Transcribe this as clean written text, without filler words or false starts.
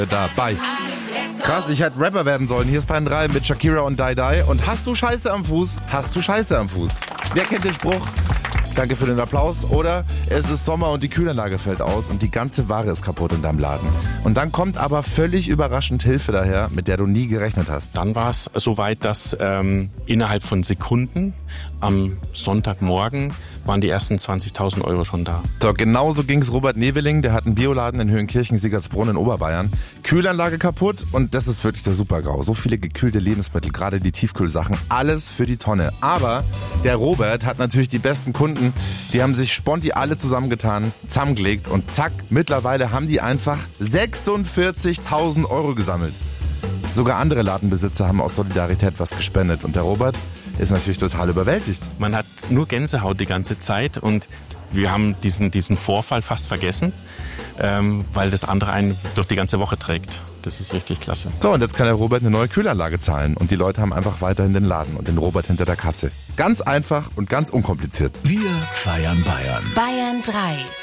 dabei. Krass, ich hätte Rapper werden sollen. Hier ist Bayern 3 mit Shakira und Die Die. Und hast du Scheiße am Fuß? Hast du Scheiße am Fuß? Wer kennt den Spruch? Danke für den Applaus. Oder es ist Sommer und die Kühlanlage fällt aus und die ganze Ware ist kaputt in deinem Laden. Und dann kommt aber völlig überraschend Hilfe daher, mit der du nie gerechnet hast. Dann war es soweit, dass innerhalb von Sekunden am Sonntagmorgen waren die ersten 20.000 Euro schon da. So, genauso ging's Robert Neveling, der hat einen Bioladen in Höhenkirchen-Siegertsbrunn in Oberbayern. Kühlanlage kaputt und das ist wirklich der Super-GAU. So viele gekühlte Lebensmittel, gerade die Tiefkühlsachen, alles für die Tonne. Aber der Robert hat natürlich die besten Kunden, die haben sich sponti alle zusammengetan, zusammengelegt und zack, mittlerweile haben die einfach 46.000 Euro gesammelt. Sogar andere Ladenbesitzer haben aus Solidarität was gespendet und der Robert ist natürlich total überwältigt. Man hat nur Gänsehaut die ganze Zeit und wir haben diesen Vorfall fast vergessen, weil das andere einen durch die ganze Woche trägt. Das ist richtig klasse. So, und jetzt kann der Robert eine neue Kühlanlage zahlen und die Leute haben einfach weiterhin den Laden und den Robert hinter der Kasse. Ganz einfach und ganz unkompliziert. Wir feiern Bayern. Bayern 3.